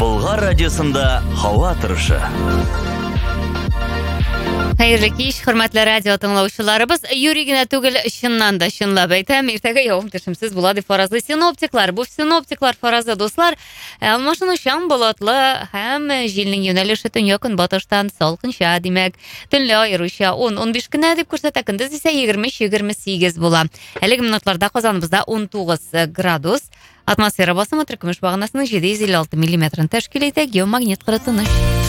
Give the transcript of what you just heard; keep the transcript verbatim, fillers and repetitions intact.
Болгар радиосында һава торышы. Хәерле кич, хөрмәтле радио тыңлаучыларыбыз. Юрий генә түгел, чыннан да чынлап әйтәм, иртәгә явым-төшемсез була дип фаразлый синоптиклар. Бу синоптиклар фаразы, дуслар, алмашынучан болытлы һәм җилнең юнәлеше төньяк-көнбатыштан салкынча, димәк, төнле аеруча он-он биш кенә дип күрсәтә, көндез исә егерме өч егерме сигез була. Әлеге минутларда Казаныбызда он тугыз градус. Атмосфера басымы төркемеш баганасының җиде йөз илле алты миллиметрын тәшкил итә, геомагнит кыры тыныч.